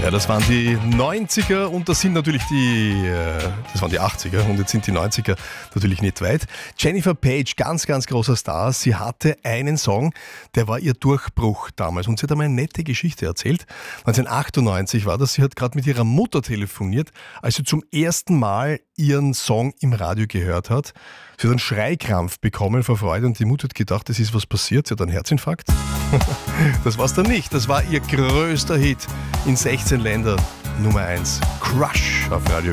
Ja, das waren die 90er und das sind natürlich das waren die 80er und jetzt sind die 90er natürlich nicht weit. Jennifer Page, ganz, ganz großer Star. Sie hatte einen Song, der war ihr Durchbruch damals und sie hat einmal eine nette Geschichte erzählt. 1998 war das, sie hat gerade mit ihrer Mutter telefoniert, als sie zum ersten Mal ihren Song im Radio gehört hat. Sie hat einen Schreikrampf bekommen vor Freude und die Mutter hat gedacht, es ist was passiert, sie hat einen Herzinfarkt. Das war's dann nicht, das war ihr größter Hit in 16 Ländern. Nummer 1, Crush auf Radio